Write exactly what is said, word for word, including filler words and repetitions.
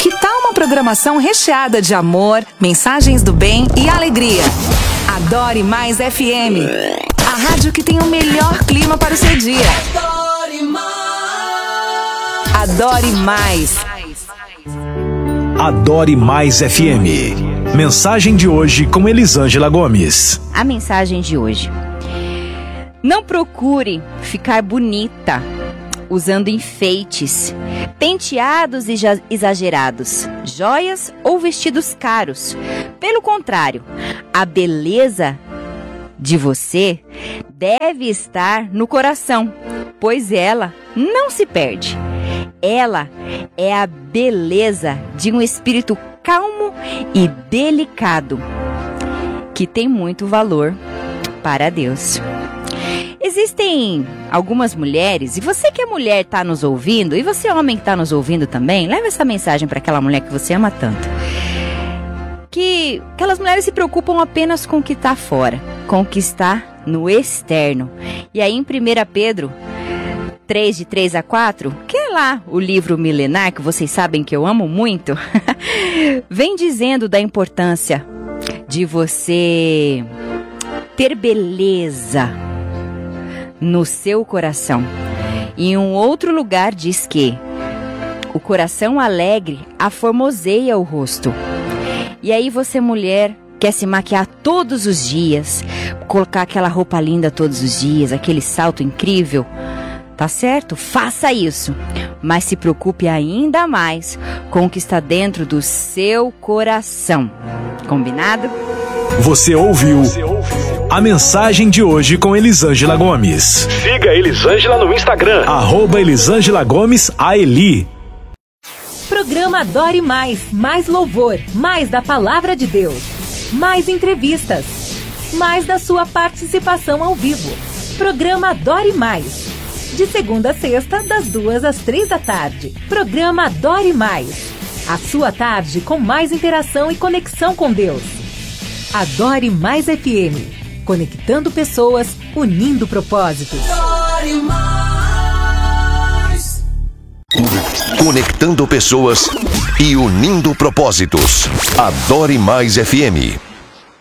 Que tal uma programação recheada de amor, mensagens do bem e alegria? Adore Mais F M, a rádio que tem o melhor clima para o seu dia. Adore Mais. Adore Mais. Adore Mais F M. Mensagem de hoje com Elisângela Gomes. A mensagem de hoje: não procure ficar bonita usando enfeites, penteados exagerados, joias ou vestidos caros. Pelo contrário, a beleza de você deve estar no coração, pois ela não se perde. Ela é a beleza de um espírito calmo e delicado, que tem muito valor para Deus. Existem algumas mulheres, e você que é mulher está nos ouvindo, e você homem que está nos ouvindo também, leva essa mensagem para aquela mulher que você ama tanto. Que aquelas mulheres se preocupam apenas com o que está fora, com o que está no externo. E aí em primeira Pedro três, de três a quatro, que é lá o livro milenar, que vocês sabem que eu amo muito, vem dizendo da importância de você ter beleza no seu coração. E em um outro lugar diz que o coração alegre aformoseia o rosto. E aí você, mulher, quer se maquiar todos os dias, colocar aquela roupa linda todos os dias, aquele salto incrível, tá certo? Faça isso, mas se preocupe ainda mais com o que está dentro do seu coração. Combinado? Você ouviu a mensagem de hoje com Elisângela Gomes. Siga a Elisângela no Instagram. Arroba Elisângela Gomes A Eli. Programa Adore Mais. Mais louvor, mais da palavra de Deus. Mais entrevistas. Mais da sua participação ao vivo. Programa Adore Mais. De segunda a sexta, das duas às três da tarde. Programa Adore Mais. A sua tarde com mais interação e conexão com Deus. Adore Mais F M. Conectando pessoas, unindo propósitos. Adore Mais. Conectando pessoas e unindo propósitos. Adore Mais F M.